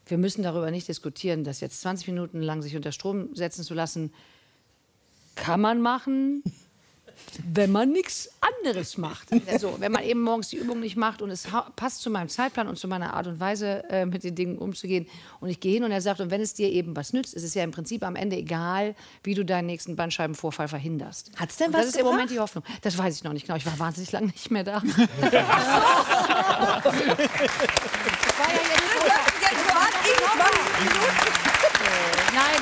wir müssen darüber nicht diskutieren, dass jetzt 20 Minuten lang sich unter Strom setzen zu lassen, kann man machen, wenn man nichts anderes macht. Also, wenn man eben morgens die Übung nicht macht und es passt zu meinem Zeitplan und zu meiner Art und Weise, mit den Dingen umzugehen. Und ich gehe hin und er sagt, und wenn es dir eben was nützt, ist es ja im Prinzip am Ende egal, wie du deinen nächsten Bandscheibenvorfall verhinderst. Hat's denn und was das ist im Moment die Hoffnung. Das weiß ich noch nicht genau. Ich war wahnsinnig lange nicht mehr da. Das war ja Nein.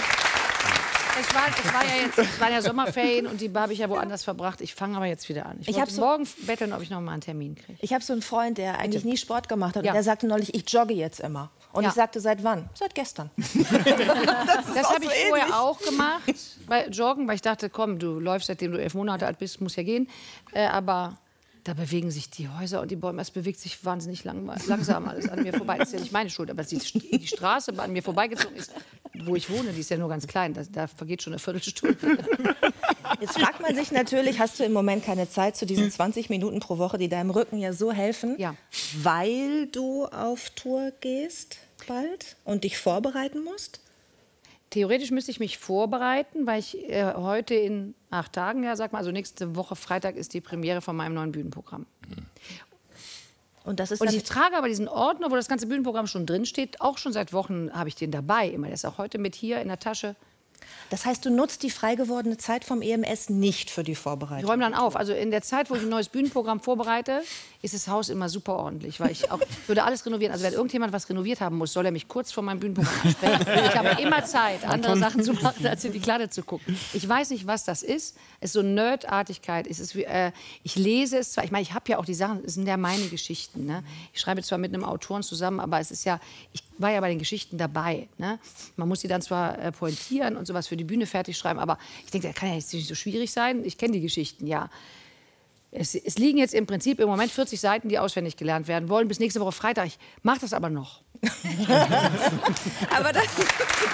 Es waren ja Sommerferien und die habe ich ja woanders verbracht. Ich fange aber jetzt wieder an. Ich wollte morgen betteln, ob ich noch mal einen Termin kriege. Ich habe so einen Freund, der eigentlich nie Sport gemacht hat. Und der sagte neulich, ich jogge jetzt immer. Und ich sagte, seit wann? Seit gestern. Das habe ich vorher auch gemacht, Joggen, weil ich dachte, komm, du läufst, seitdem du 11 Monate alt bist, muss ja gehen. Aber da bewegen sich die Häuser und die Bäume. Es bewegt sich wahnsinnig langsam alles an mir vorbei. Das ist ja nicht meine Schuld, aber die Straße an mir vorbeigezogen ist, wo ich wohne, die ist ja nur ganz klein. Da vergeht schon eine Viertelstunde. Jetzt fragt man sich natürlich, hast du im Moment keine Zeit zu diesen 20 Minuten pro Woche, die deinem Rücken ja so helfen, weil du auf Tour gehst bald und dich vorbereiten musst? Theoretisch müsste ich mich vorbereiten, weil ich heute in 8 Tagen, ja, sag mal, also nächste Woche Freitag ist die Premiere von meinem neuen Bühnenprogramm. Und ich trage aber diesen Ordner, wo das ganze Bühnenprogramm schon drin steht. Auch schon seit Wochen habe ich den dabei. Immer. Der ist auch heute mit hier in der Tasche. Das heißt, du nutzt die frei gewordene Zeit vom EMS nicht für die Vorbereitung? Ich räume dann auf. Also in der Zeit, wo ich ein neues Bühnenprogramm vorbereite, ist das Haus immer super ordentlich. Weil ich würde alles renovieren. Also wenn irgendjemand was renoviert haben muss, soll er mich kurz vor meinem Bühnenprogramm ansprechen. Ich habe immer Zeit, andere Sachen zu machen, als in die Kladde zu gucken. Ich weiß nicht, was das ist. Es ist so Nerdartigkeit. Ich lese es zwar. Ich meine, ich habe ja auch die Sachen, es sind ja meine Geschichten. Ne? Ich schreibe zwar mit einem Autoren zusammen, aber es ist ja, ich war ja bei den Geschichten dabei. Ne? Man muss sie dann zwar pointieren und sowas für die Bühne fertig schreiben, aber ich denke, das kann ja jetzt nicht so schwierig sein. Ich kenne die Geschichten, ja. Es liegen jetzt im Prinzip im Moment 40 Seiten, die auswendig gelernt werden wollen, bis nächste Woche Freitag. Ich mache das aber noch. Aber das wird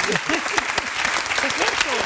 schon.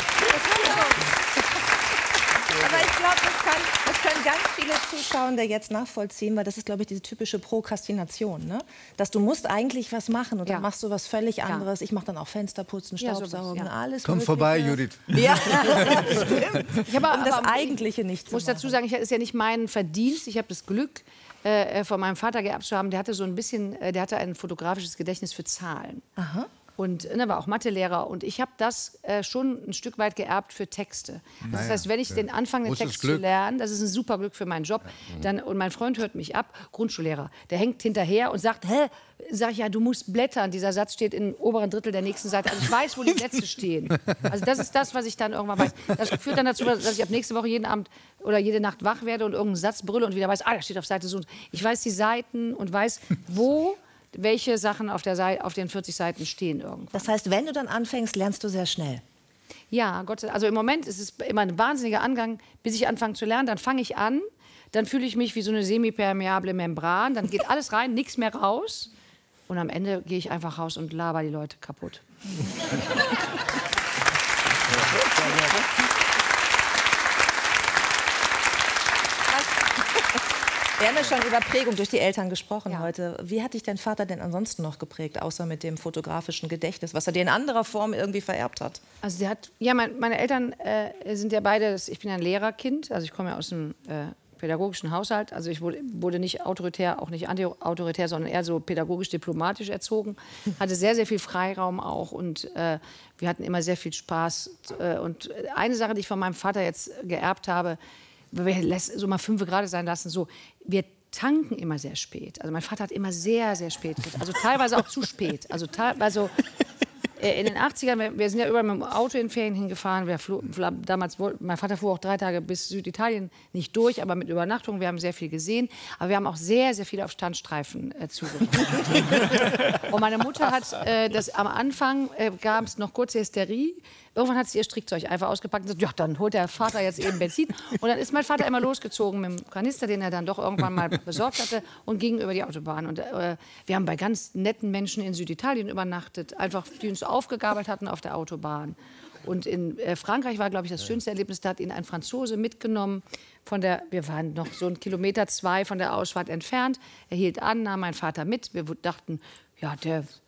Aber ich glaube, das können ganz viele Zuschauer jetzt nachvollziehen, weil das ist, glaube ich, diese typische Prokrastination, ne? Dass du musst eigentlich was machen und dann machst du was völlig anderes. Ich mache dann auch Fensterputzen, Staubsaugen, alles. Komm vorbei, Judith. Ja, stimmt. Ich habe das Eigentliche nicht zu machen. Ich muss dazu sagen, es ist ja nicht mein Verdienst. Ich habe das Glück, von meinem Vater geerbt zu haben. Der hatte so ein bisschen, der hatte ein fotografisches Gedächtnis für Zahlen. Aha. Und er war auch Mathelehrer. Und ich habe das schon ein Stück weit geerbt für Texte. Also das heißt, wenn ich den anfange, den Text zu lernen, das ist ein super Glück für meinen Job. Und mein Freund hört mich ab, Grundschullehrer. Der hängt hinterher und sagt, hä? Sag ich, ja, du musst blättern. Dieser Satz steht im oberen Drittel der nächsten Seite. Also ich weiß, wo die Sätze stehen. Also das ist das, was ich dann irgendwann weiß. Das führt dann dazu, dass ich ab nächste Woche jeden Abend oder jede Nacht wach werde und irgendeinen Satz brülle und wieder weiß, da steht auf Seite so. Ich weiß die Seiten und weiß, welche Sachen auf den 40 Seiten stehen irgendwo. Das heißt, wenn du dann anfängst, lernst du sehr schnell? Ja, Gott sei Dank. Also im Moment ist es immer ein wahnsinniger Angang, bis ich anfange zu lernen. Dann fange ich an, dann fühle ich mich wie so eine semipermeable Membran. Dann geht alles rein, nichts mehr raus. Und am Ende gehe ich einfach raus und laber die Leute kaputt. Wir haben ja schon über Prägung durch die Eltern gesprochen heute. Wie hat dich dein Vater denn ansonsten noch geprägt, außer mit dem fotografischen Gedächtnis, was er dir in anderer Form irgendwie vererbt hat? Also meine Eltern sind ja beide, ich bin ja ein Lehrerkind, also ich komme ja aus einem pädagogischen Haushalt. Also ich wurde nicht autoritär, auch nicht anti-autoritär, sondern eher so pädagogisch-diplomatisch erzogen. Hatte sehr, sehr viel Freiraum auch und wir hatten immer sehr viel Spaß. Und eine Sache, die ich von meinem Vater jetzt geerbt habe, so mal 5 Grad sein lassen, so, wir tanken immer sehr spät. Also mein Vater hat immer sehr, sehr spät, also teilweise auch zu spät. Also in den 80ern, wir sind ja überall mit dem Auto in Ferien hingefahren. Mein Vater fuhr auch 3 Tage bis Süditalien nicht durch, aber mit Übernachtung. Wir haben sehr viel gesehen, aber wir haben auch sehr, sehr viel auf Standstreifen zugebracht. Und meine Mutter hat am Anfang gab es noch kurze Hysterie. Irgendwann hat sie ihr Strickzeug einfach ausgepackt und gesagt, ja, dann holt der Vater jetzt eben Benzin. Und dann ist mein Vater immer losgezogen mit dem Kanister, den er dann doch irgendwann mal besorgt hatte, und ging über die Autobahn. Und wir haben bei ganz netten Menschen in Süditalien übernachtet, einfach die uns aufgegabelt hatten auf der Autobahn. Und in Frankreich war, glaube ich, das schönste Erlebnis, da hat ihn ein Franzose mitgenommen. Wir waren noch so 1,2 Kilometer von der Ausfahrt entfernt. Er hielt an, nahm meinen Vater mit. Wir dachten, ja, der